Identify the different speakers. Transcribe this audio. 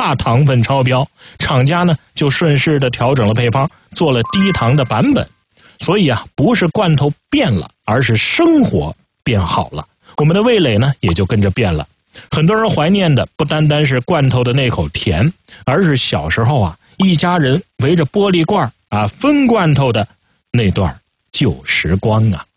Speaker 1: 怕糖分超标，厂家呢就顺势的调整了配方，做了低糖的版本。所以啊，不是罐头变了，而是生活变好了，我们的味蕾呢也就跟着变了。很多人怀念的不单单是罐头的那口甜，而是小时候啊，一家人围着玻璃罐啊分罐头的那段旧时光啊。